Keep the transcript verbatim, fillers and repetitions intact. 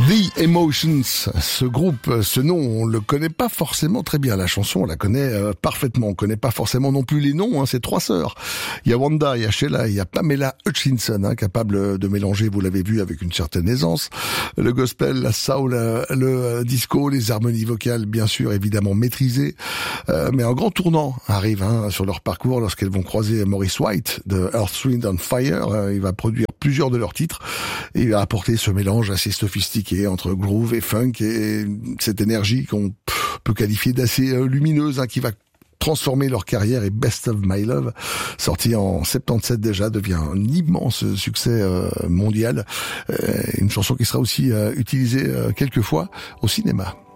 The Emotions, ce groupe, ce nom, on le connaît pas forcément très bien. La chanson, on la connaît euh, parfaitement. On connaît pas forcément non plus les noms, hein, c'est trois sœurs. Il y a Wanda, il y a Sheila, il y a Pamela Hutchinson, hein, capable de mélanger, vous l'avez vu, avec une certaine aisance, le gospel, la soul, le disco, les harmonies vocales, bien sûr, évidemment maîtrisées. Euh, mais un grand tournant arrive hein, sur leur parcours lorsqu'elles vont croiser Maurice White de Earth, Wind and Fire. Euh, il va produire plusieurs de leurs titres et il va apporter ce mélange assez sophistiqué entre groove et funk et cette énergie qu'on peut qualifier d'assez lumineuse hein, qui va transformer leur carrière. Et Best of My Love, sorti en soixante-dix-sept déjà, devient un immense succès euh, mondial. Euh, une chanson qui sera aussi euh, utilisée euh, quelques fois au cinéma.